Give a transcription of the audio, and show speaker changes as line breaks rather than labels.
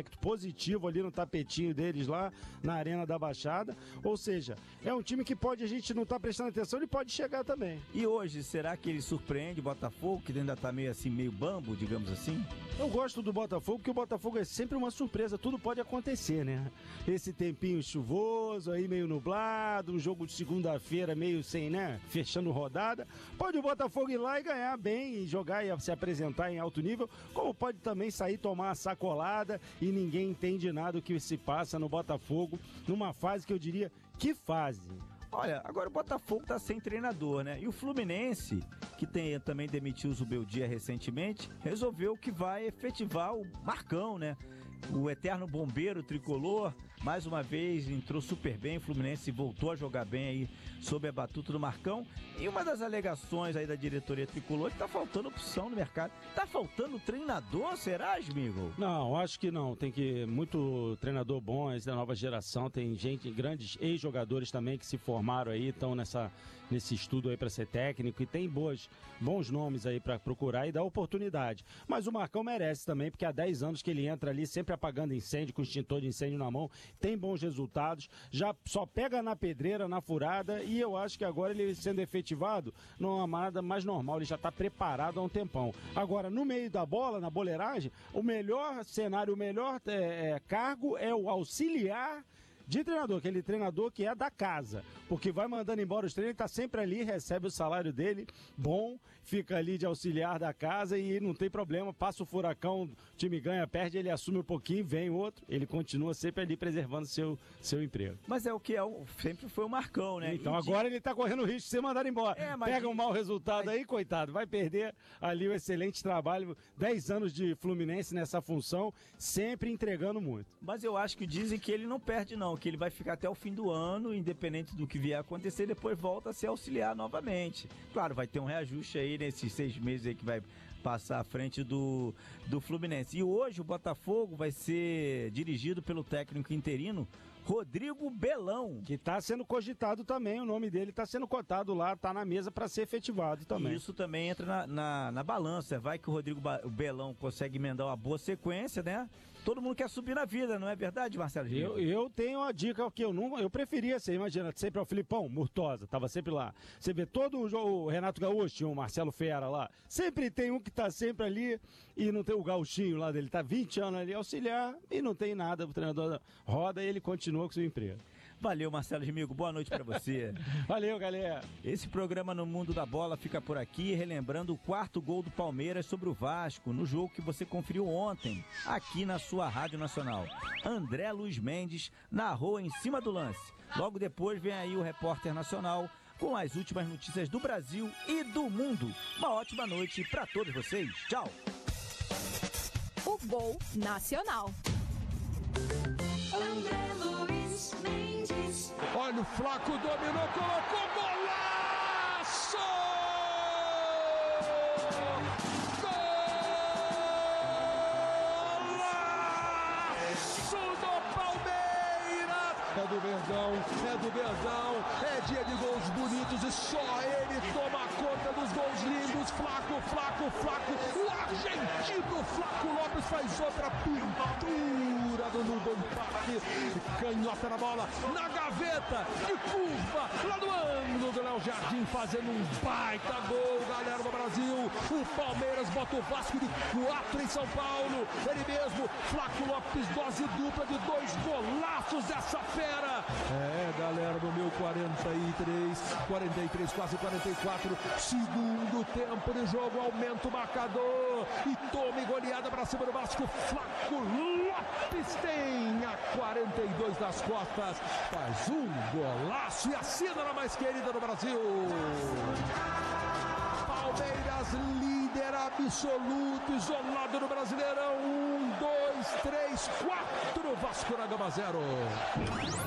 aspecto positivo ali no tapetinho deles lá na Arena da Baixada. Ou seja, é um time que a gente não tá prestando atenção, ele pode chegar também.
E hoje, será que ele surpreende o Botafogo, que ainda tá meio assim, meio bambo, digamos assim?
Eu gosto do Botafogo, porque o Botafogo é sempre uma surpresa, tudo pode acontecer, né? Esse tempinho chuvoso, aí meio nublado, um jogo de segunda-feira meio sem, né? Fechando rodada. Pode o Botafogo ir lá e ganhar bem, e jogar e se apresentar em alto nível, como pode também sair tomar uma sacolada e ninguém entende nada do que se passa no Botafogo, numa fase que eu diria, que fase?
Olha, agora o Botafogo tá sem treinador, né? E o Fluminense, que também demitiu o Zubeldia recentemente, resolveu que vai efetivar o Marcão, né? O eterno bombeiro tricolor, mais uma vez entrou super bem, o Fluminense voltou a jogar bem aí sob a batuta do Marcão. E uma das alegações aí da diretoria tricolor é que tá faltando opção no mercado. Tá faltando treinador, será, Smigo?
Não, acho que não. Tem muito treinador bom, esse da nova geração, tem gente, grandes ex-jogadores também que se formaram aí, estão nesse estudo aí para ser técnico e tem bons nomes aí para procurar e dar oportunidade. Mas o Marcão merece também, porque há 10 anos que ele entra ali sempre apagando incêndio, com extintor de incêndio na mão, tem bons resultados, já só pega na pedreira, na furada, e eu acho que agora ele sendo efetivado numa manada mais normal, ele já está preparado há um tempão. Agora, no meio da bola, na boleiragem, o melhor cenário, o melhor cargo é o auxiliar de treinador, aquele treinador que é da casa, porque vai mandando embora os treinos, ele tá sempre ali, recebe o salário dele, bom, fica ali de auxiliar da casa e não tem problema, passa o furacão, o time ganha, perde, ele assume um pouquinho, vem outro, ele continua sempre ali preservando seu emprego.
Mas é o que sempre foi o Marcão, né?
Então agora ele tá correndo o risco de ser mandado embora. Pega um mau resultado aí, coitado, vai perder ali o excelente trabalho, 10 anos de Fluminense nessa função, sempre entregando muito.
Mas eu acho que dizem que ele não perde não, que ele vai ficar até o fim do ano, independente do que vier a acontecer, depois volta a ser auxiliar novamente. Claro, vai ter um reajuste aí nesses 6 meses aí que vai passar à frente do Fluminense. E hoje o Botafogo vai ser dirigido pelo técnico interino Rodrigo Belão.
Que está sendo cogitado também, o nome dele está sendo cotado lá, está na mesa para ser efetivado também.
E isso também entra na balança, vai que o Rodrigo Belão consegue emendar uma boa sequência, né? Todo mundo quer subir na vida, não é verdade, Marcelo Gil?
Eu tenho uma dica que eu preferia ser, imagina, sempre o Filipão, Murtosa, tava sempre lá. Você vê todo o jogo, o Renato Gaúcho, o Marcelo Fera lá, sempre tem um que tá sempre ali e não tem o gauchinho lá dele, tá 20 anos ali auxiliar e não tem nada, o treinador roda e ele continua com seu emprego.
Valeu, Marcelo Gimigo, boa noite pra você.
Valeu, galera.
Esse programa No Mundo da Bola fica por aqui, relembrando o 4º gol do Palmeiras sobre o Vasco, no jogo que você conferiu ontem, aqui na sua Rádio Nacional. André Luiz Mendes narrou em cima do lance. Logo depois vem aí o repórter nacional com as últimas notícias do Brasil e do mundo. Uma ótima noite pra todos vocês. Tchau.
O Gol Nacional.
André Luiz Mendes.
Olha o Flaco, dominou, colocou, golaço! Golaço do Palmeiras! É do Verdão, é dia de gols bonitos e só ele toma conta dos gols lindos. Flaco, o argentino Flaco Lopes faz outra pintura do empate. Canhota na bola, na gaveta, de curva, lá no ângulo do Léo Jardim, fazendo um baita gol, galera do Brasil. O Palmeiras bota o Vasco de 4 em São Paulo. Ele mesmo, Flaco Lopes, dose dupla de 2 golaços dessa fera. Galera do meu 43, quase 44, segundo tempo de jogo, aumenta o marcador e tome goleada para cima do Vasco. Flaco Lopes tem a 42 das costas, faz um golaço e assina na mais querida do Brasil. Palmeiras líder absoluto, isolado no Brasileirão. 1, 2, 3, 4, Vasco da Gama 0.